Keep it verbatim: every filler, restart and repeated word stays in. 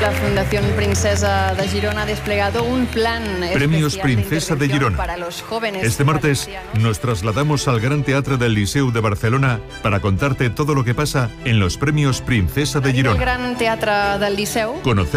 la Fundación Princesa de Girona ha desplegado un plan Premios Princesa de Girona. Para los jóvenes. Este martes nos trasladamos al Gran Teatre del Liceu de Barcelona para contarte todo lo que pasa en los Premios Princesa de Girona. El Gran Teatre del Liceu. Conocer